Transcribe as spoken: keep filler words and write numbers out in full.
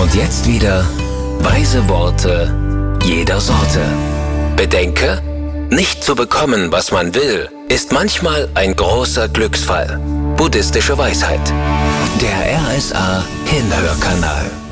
Und jetzt wieder weise Worte jeder Sorte. Bedenke, nicht zu bekommen, was man will, ist manchmal ein großer Glücksfall. Buddhistische Weisheit. Der R S A Hinhörkanal.